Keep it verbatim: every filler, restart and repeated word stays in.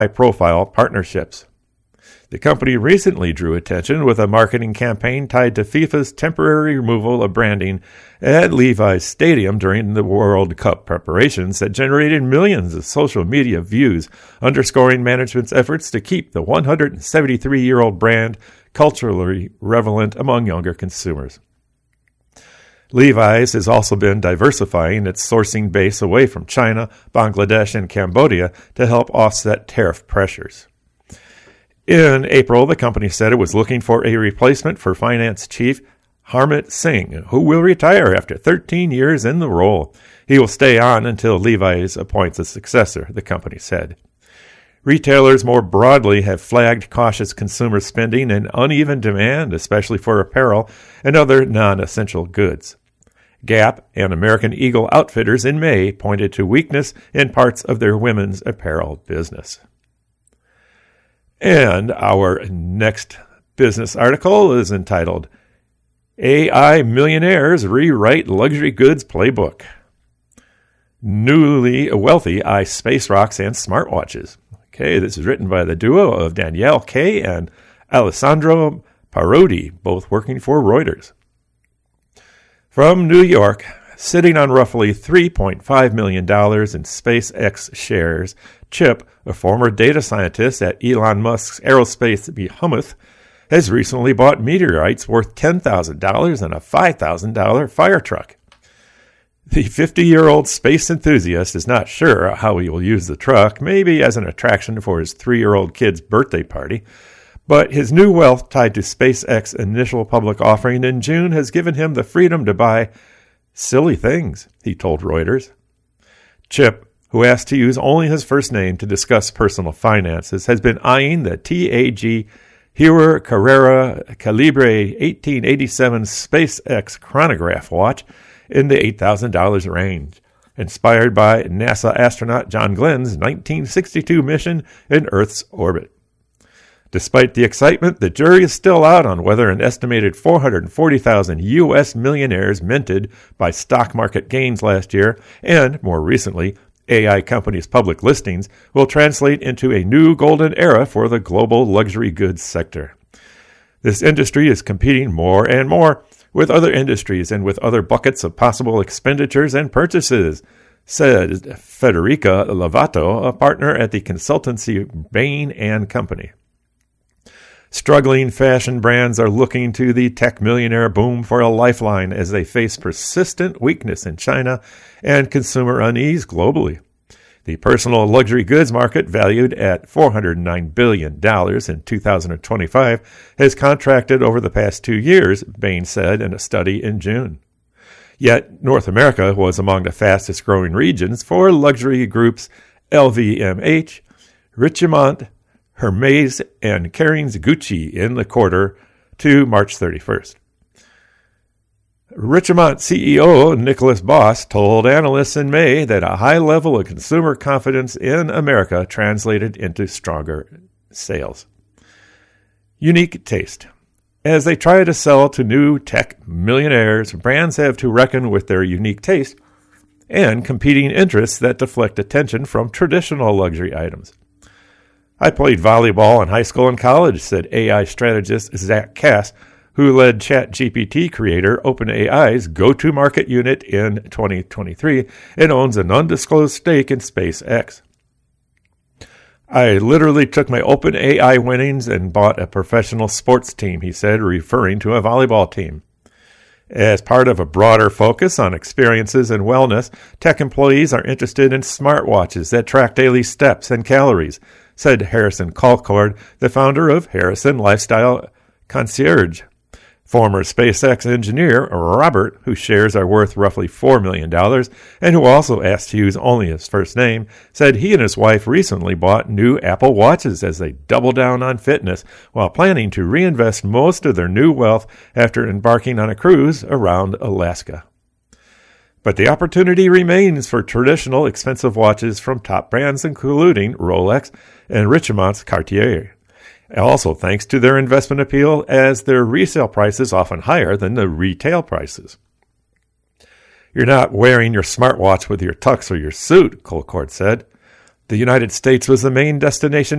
high-profile partnerships. The company recently drew attention with a marketing campaign tied to FIFA's temporary removal of branding at Levi's Stadium during the World Cup preparations that generated millions of social media views, underscoring management's efforts to keep the one hundred seventy-three-year-old brand culturally relevant among younger consumers. Levi's has also been diversifying its sourcing base away from China, Bangladesh, and Cambodia to help offset tariff pressures. In April, the company said it was looking for a replacement for finance chief Harmit Singh, who will retire after thirteen years in the role. He will stay on until Levi's appoints a successor, the company said. Retailers more broadly have flagged cautious consumer spending and uneven demand, especially for apparel and other non-essential goods. Gap and American Eagle Outfitters in May pointed to weakness in parts of their women's apparel business. And our next business article is entitled, A I Millionaires Rewrite Luxury Goods Playbook. Newly wealthy eye space rocks and smartwatches. Okay, this is written by the duo of Danielle Kay and Alessandro Parodi, both working for Reuters. From New York, sitting on roughly three point five million dollars in SpaceX shares, Chip, a former data scientist at Elon Musk's aerospace behemoth, has recently bought meteorites worth ten thousand dollars and a five thousand dollars fire truck. The fifty-year-old space enthusiast is not sure how he will use the truck, maybe as an attraction for his three-year-old kid's birthday party, but his new wealth tied to SpaceX's initial public offering in June has given him the freedom to buy silly things, he told Reuters. Chip, who asked to use only his first name to discuss personal finances, has been eyeing the T A G Heuer Carrera Calibre eighteen eighty-seven SpaceX chronograph watch in the eight thousand dollars range, inspired by NASA astronaut John Glenn's nineteen sixty-two mission in Earth's orbit. Despite the excitement, the jury is still out on whether an estimated four hundred forty thousand U S millionaires minted by stock market gains last year and, more recently, A I companies' public listings will translate into a new golden era for the global luxury goods sector. This industry is competing more and more with other industries and with other buckets of possible expenditures and purchases, said Federica Lovato, a partner at the consultancy Bain and Company. Struggling fashion brands are looking to the tech millionaire boom for a lifeline as they face persistent weakness in China and consumer unease globally. The personal luxury goods market, valued at four hundred nine billion dollars in two thousand twenty-five, has contracted over the past two years, Bain said in a study in June. Yet, North America was among the fastest-growing regions for luxury groups L V M H, Richemont, Hermes, and Kering's Gucci in the quarter to March thirty-first. Richemont C E O Nicholas Boss told analysts in May that a high level of consumer confidence in America translated into stronger sales. Unique taste. As they try to sell to new tech millionaires, brands have to reckon with their unique taste and competing interests that deflect attention from traditional luxury items. I played volleyball in high school and college, said A I strategist Zach Cass, who led ChatGPT creator OpenAI's go-to-market unit in twenty twenty-three and owns an undisclosed stake in SpaceX. I literally took my OpenAI winnings and bought a professional sports team, he said, referring to a volleyball team. As part of a broader focus on experiences and wellness, tech employees are interested in smartwatches that track daily steps and calories, said Harrison Colcord, the founder of Harrison Lifestyle Concierge. Former SpaceX engineer Robert, whose shares are worth roughly four million dollars and who also asked to use only his first name, said he and his wife recently bought new Apple Watches as they double down on fitness while planning to reinvest most of their new wealth after embarking on a cruise around Alaska. But the opportunity remains for traditional expensive watches from top brands including Rolex and Richemont's Cartier. Also thanks to their investment appeal, as their resale price is often higher than the retail prices. You're not wearing your smartwatch with your tux or your suit, Colcord said. The United States was the main destination